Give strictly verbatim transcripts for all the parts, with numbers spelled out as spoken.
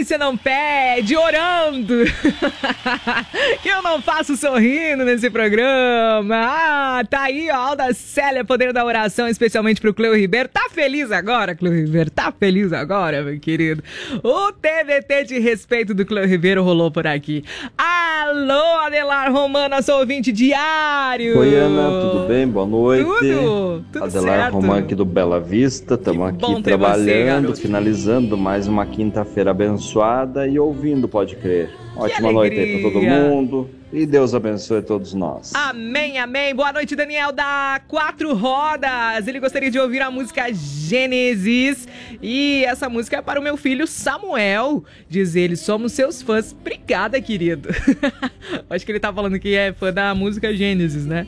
paciência não pede, orando. Que eu não faço sorrindo nesse programa. Ah, tá aí, ó, Alda Célia, poder da oração, especialmente pro Cleo Ribeiro. Tá feliz agora, Cleo Ribeiro? Tá feliz agora, meu querido? O T V T de respeito do Cleo Ribeiro rolou por aqui. Alô, Adelar Romano, nosso ouvinte diário. Oi, Ana, tudo bem? Boa noite. Tudo, tudo Adelar certo. Romano aqui do Bela Vista. Estamos aqui trabalhando, você, finalizando mais uma quinta-feira abençoada e ouvindo, pode crer. Ótima alegria. Noite aí pra todo mundo. E Deus abençoe todos nós. Amém, amém. Boa noite, Daniel da Quatro Rodas. Ele gostaria de ouvir a música Gênesis. E essa música é para o meu filho Samuel. Diz ele, somos seus fãs. Obrigada, querido. Acho que ele tá falando que é fã da música Gênesis, né?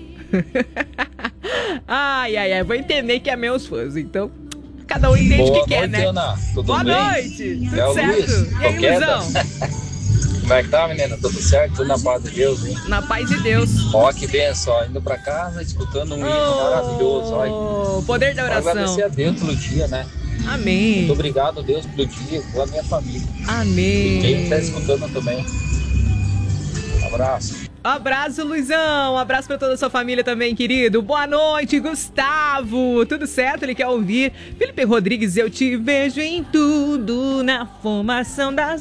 Ai, ai, ai. Vou entender que é meus fãs, então... Cada um entende o que quer, né? Ana. Tudo Boa bem? noite. Tudo é o certo? Luiz. E aí, Luizão? Como é que tá, menina? Tudo certo? Tudo na paz de Deus, hein? Na paz de Deus. Ó, que benção, ó. Indo pra casa, escutando um hino oh, maravilhoso, ó. O poder da oração. Agradecer a Deus pelo dia, né? Amém. Muito obrigado, Deus, pelo dia, pela minha família. Amém. E quem tá escutando também. Um abraço. Abraço, Luizão. Abraço pra toda a sua família também, querido. Boa noite, Gustavo. Tudo certo? Ele quer ouvir. Felipe Rodrigues, eu te vejo em tudo, na formação das